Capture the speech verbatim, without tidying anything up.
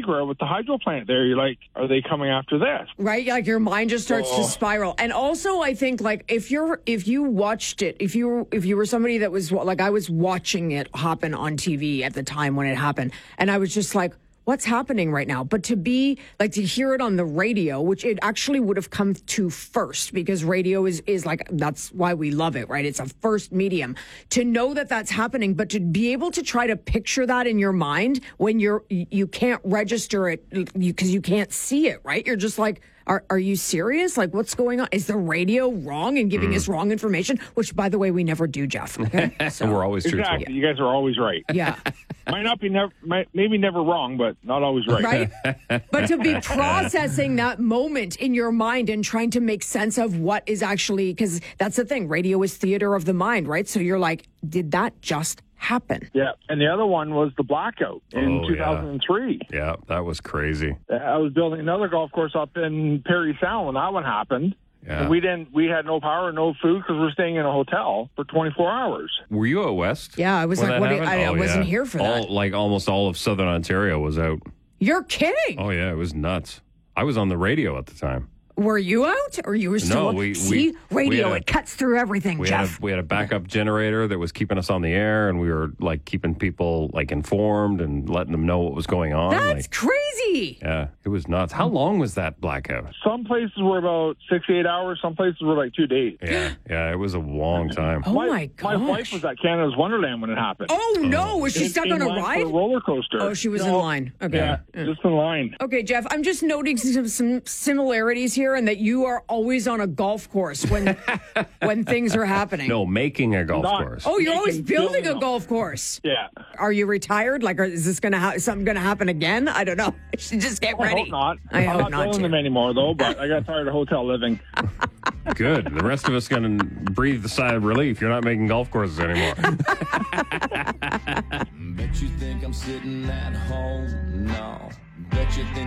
Niagara with the hydro plant there. You're like, are they coming after this? Right? Like your mind just starts Oh. to spiral. And also I think like if you're if you watched it, if you if you were somebody that was like I was watching it happen on T V at the time when it happened, and I was just like, what's happening right now? But to be like to hear it on the radio, which it actually would have come to first because radio is is like that's why we love it, right? It's a first medium. To know that that's happening, but to be able to try to picture that in your mind when you're you can't register it because you, you can't see it, right? You're just like, Are are you serious? Like, what's going on? Is the radio wrong and giving mm. us wrong information? Which, by the way, we never do, Jeff. Okay? So we're always truthful. Exactly. You guys are always right. Yeah. Might not be never, might, maybe never wrong, but not always right. Right? But to be processing that moment in your mind and trying to make sense of what is actually, because that's the thing, radio is theater of the mind, right? So you're like, did that just happen? Yeah. And the other one was the blackout in Oh, two thousand three. Yeah. yeah, that was crazy. I was building another golf course up in Parry Sound when that one happened. Yeah. And we didn't. We had no power, no food because we're staying in a hotel for twenty-four hours. Were you out west? Yeah, I was when like, that what? Do you- I, happened? I Oh, wasn't yeah. here for all, that. Like almost all of Southern Ontario was out. You're kidding. Oh yeah, it was nuts. I was on the radio at the time. Were you out, or you were still? No, we- See, we- radio we had a- it cuts through everything, We Jeff. had a, we had a backup generator that was keeping us on the air, and we were like keeping people like informed and letting them know what was going on. That's like, crazy. yeah, it was nuts. How long was that blackout? Some places were about six, eight hours. Some places were like two days. Yeah, yeah, it was a long time. Oh my, my gosh. wife was at Canada's Wonderland when it happened. Oh no, was she In- stuck in on a line for ride? a roller coaster. Oh, she was in No, line. Okay. Yeah, just in line. Okay, Jeff, I'm just noting some, some similarities here, and that you are always on a golf course when when things are happening. No, making a golf Not- course. Oh, you're always Making- building a building golf course. Yeah. Are you retired? Like, are, is this gonna ha- something gonna happen again? I don't know. I should just get I ready. hope not. I I'm hope not not building to. them anymore, though, but I got tired of hotel living. Good. The rest of us can breathe the sigh of relief. You're not making golf courses anymore. Bet you think I'm sitting at home? No. Bet you think